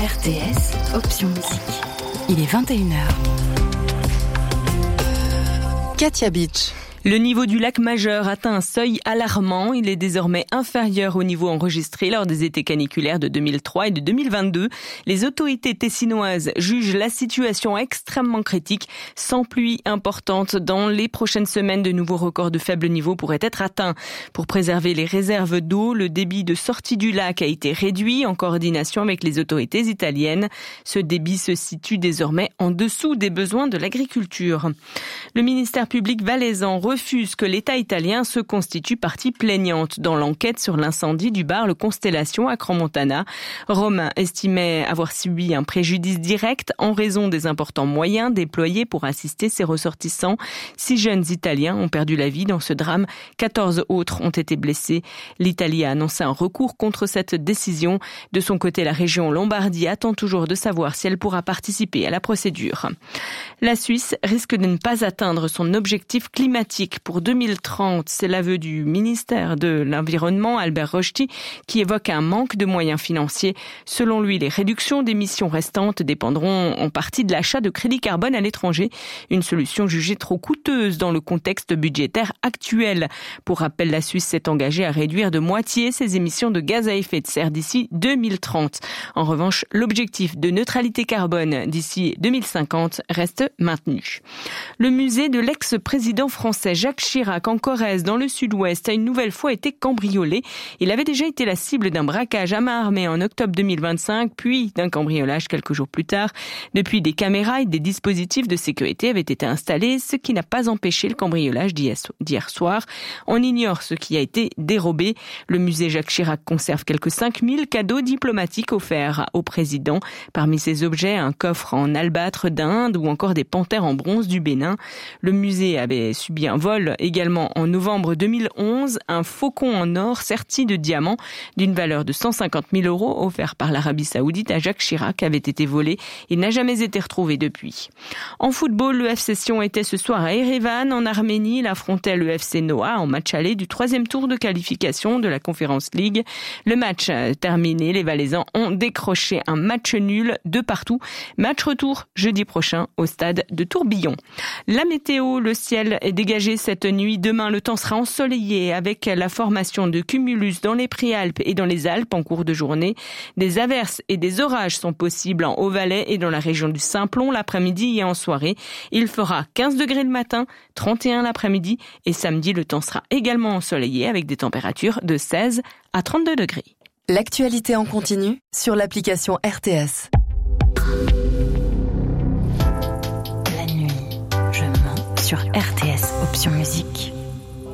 RTS, option musique. Il est 21h. Katia Beach. Le niveau du lac Majeur atteint un seuil alarmant. Il est désormais inférieur au niveau enregistré lors des étés caniculaires de 2003 et de 2022. Les autorités tessinoises jugent la situation extrêmement critique. Sans pluie importante dans les prochaines semaines, de nouveaux records de faible niveau pourraient être atteints. Pour préserver les réserves d'eau, le débit de sortie du lac a été réduit en coordination avec les autorités italiennes. Ce débit se situe désormais en dessous des besoins de l'agriculture. Le ministère public valaisan refuse que l'État italien se constitue partie plaignante dans l'enquête sur l'incendie du bar Le Constellation à Crans-Montana. Rome estimait avoir subi un préjudice direct en raison des importants moyens déployés pour assister ses ressortissants. 6 jeunes Italiens ont perdu la vie dans ce drame. 14 autres ont été blessés. L'Italie a annoncé un recours contre cette décision. De son côté, la région Lombardie attend toujours de savoir si elle pourra participer à la procédure. La Suisse risque de ne pas atteindre son objectif climatique pour 2030. C'est l'aveu du ministère de l'Environnement, Albert Rochti, qui évoque un manque de moyens financiers. Selon lui, les réductions d'émissions restantes dépendront en partie de l'achat de crédits carbone à l'étranger, une solution jugée trop coûteuse dans le contexte budgétaire actuel. Pour rappel, la Suisse s'est engagée à réduire de moitié ses émissions de gaz à effet de serre d'ici 2030. En revanche, l'objectif de neutralité carbone d'ici 2050 reste maintenu. Le musée de l'ex-président français Jacques Chirac en Corrèze, dans le sud-ouest, a une nouvelle fois été cambriolé. Il avait déjà été la cible d'un braquage à main armée en octobre 2025, puis d'un cambriolage quelques jours plus tard. Depuis, des caméras et des dispositifs de sécurité avaient été installés, ce qui n'a pas empêché le cambriolage d'hier soir. On ignore ce qui a été dérobé. Le musée Jacques Chirac conserve quelques 5000 cadeaux diplomatiques offerts au président. Parmi ces objets, un coffre en albâtre d'Inde ou encore des panthères en bronze du Bénin. Le musée avait subi un vol également en novembre 2011, un faucon en or serti de diamants d'une valeur de 150 000 € offert par l'Arabie Saoudite à Jacques Chirac avait été volé. Il n'a jamais été retrouvé depuis. En football, le FC Sion était ce soir à Erevan, en Arménie. Il affrontait le FC Noah en match aller du 3e tour de qualification de la Conference League. Le match terminé, les Valaisans ont décroché un match nul de partout. Match retour jeudi prochain au stade de Tourbillon. La météo, le ciel est dégagé cette nuit. Demain, le temps sera ensoleillé avec la formation de cumulus dans les Préalpes et dans les Alpes en cours de journée. Des averses et des orages sont possibles en Haut-Valais et dans la région du Simplon l'après-midi et en soirée. Il fera 15 degrés le matin, 31 l'après-midi et samedi, le temps sera également ensoleillé avec des températures de 16 à 32 degrés. L'actualité en continu sur l'application RTS. La nuit, je mens sur RTS, option musique.